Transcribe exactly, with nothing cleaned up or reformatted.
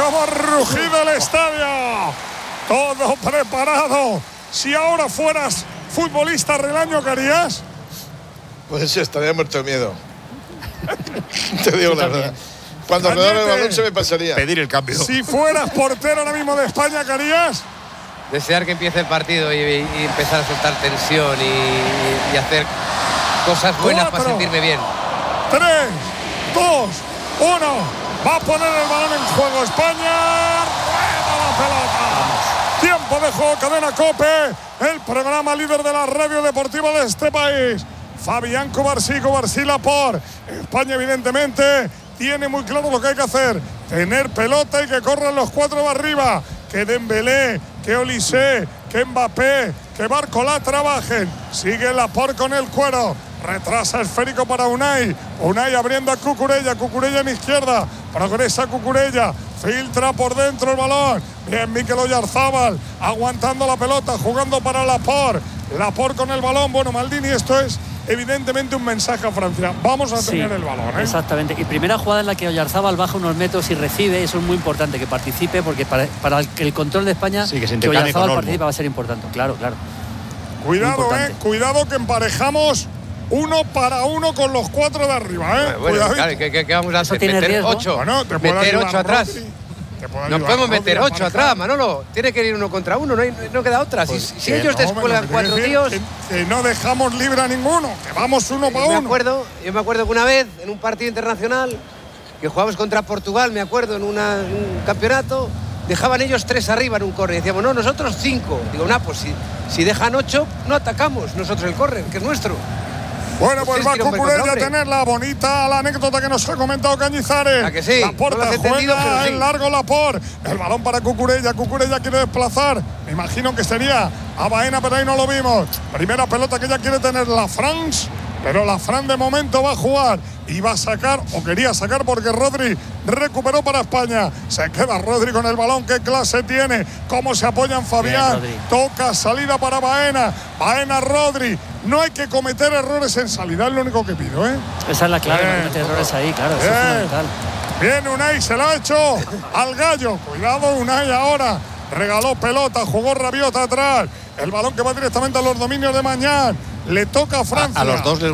cómo ha rugido el estadio. Todo preparado. Si ahora fueras futbolista Relaño, ¿qué harías? Pues sí, estaría muerto de miedo. Te digo la verdad. Cuando me daba el balón se me pasaría. Pedir el cambio. Si fueras portero ahora mismo de España, ¿qué harías? Desear que empiece el partido y, y empezar a soltar tensión y, y, y hacer cosas buenas Cuatro, para sentirme bien. Tres, dos, uno. Va a poner el balón en juego España. Rueda la pelota. Tiempo de juego, Cadena COPE, el programa líder de la radio deportiva de este país. Fabián Covarsí, Covarsí Laporte. España, evidentemente, tiene muy claro lo que hay que hacer. Tener pelota y que corran los cuatro de arriba. Que Dembélé, que Olise, que Mbappé, que Barcola trabajen. Sigue Laporte con el cuero. Retrasa esférico para Unai. Unai abriendo a Cucurella. Cucurella en izquierda. Progresa Cucurella. Filtra por dentro el balón. Bien, Mikel Oyarzabal aguantando la pelota, jugando para Laporte. Laporte con el balón. Bueno, Maldini, esto es evidentemente un mensaje a Francia. Vamos a sí, tener el balón, ¿eh? Exactamente. Y primera jugada en la que Oyarzabal baja unos metros y recibe. Eso es muy importante, que participe, porque para, para el, el control de España, sí, que, se que Oyarzabal participe va a ser importante. Claro, claro. Cuidado, eh. Cuidado que emparejamos uno para uno con los cuatro de arriba, ¿eh? Bueno, claro, ¿qué, qué, ¿qué vamos a hacer? Tiene meter riesgo. ocho. Bueno, te meter ocho atrás. Nos podemos meter ocho atrás, Manolo. Tiene que ir uno contra uno, no, hay, no queda otra. Pues si si ellos no, descuelgan cuatro tíos. Que, que no dejamos libre a ninguno, que vamos uno para uno. Me acuerdo, yo me acuerdo que una vez, en un partido internacional, que jugamos contra Portugal, me acuerdo, en, una, en un campeonato, dejaban ellos tres arriba en un córner. Y decíamos, no, nosotros cinco. Digo, no, pues si, si dejan ocho, no atacamos nosotros el córner, que es nuestro. Bueno, pues va Cucurella a tener la bonita la anécdota que nos ha comentado Cañizares. ¿A que sí? Laporte no juega entendido, pero sí. en largo Laporte. El balón para Cucurella. Cucurella quiere desplazar. Me imagino que sería a Baena, pero ahí no lo vimos. Primera pelota que ya quiere tener la France. Pero la Fran de momento va a jugar y va a sacar, o quería sacar, porque Rodri recuperó para España. Se queda Rodri con el balón. ¿Qué clase tiene? ¿Cómo se apoyan Fabián? Bien, toca salida para Baena. Baena, Rodri. No hay que cometer errores en salida, es lo único que pido, ¿eh? Esa es la clave, bien, no cometer errores ahí, claro. Eso bien. es fundamental. Bien, Unai se lo ha hecho al gallo. Cuidado, Unai ahora. Regaló pelota, jugó Rabiot atrás. El balón que va directamente a los dominios de Mañán. Le toca a Francia. A, a los dos les